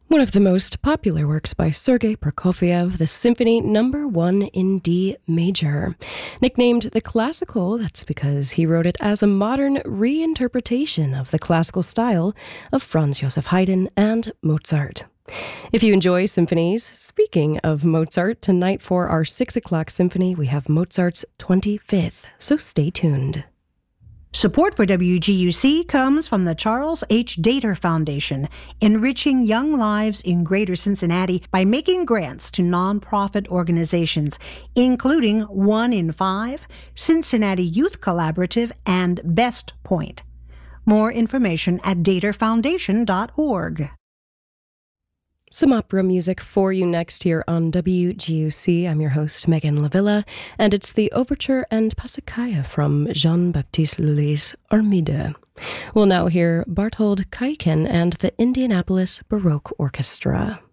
One of the most popular works by Sergei Prokofiev, the Symphony No. 1 in D major. Nicknamed the Classical, that's because he wrote it as a modern reinterpretation of the classical style of Franz Joseph Haydn and Mozart. If you enjoy symphonies, speaking of Mozart, tonight for our 6 o'clock symphony, we have Mozart's 25th, so stay tuned. Support for WGUC comes from the Charles H. Dater Foundation, enriching young lives in Greater Cincinnati by making grants to nonprofit organizations, including 1 in 5, Cincinnati Youth Collaborative, and Best Point. More information at daterfoundation.org. Some opera music for you next here on WGUC. I'm your host, Megan Lavilla, and it's the Overture and Passacaglia from Jean-Baptiste Lully's Armide. We'll now hear Barthold Kaiken and the Indianapolis Baroque Orchestra.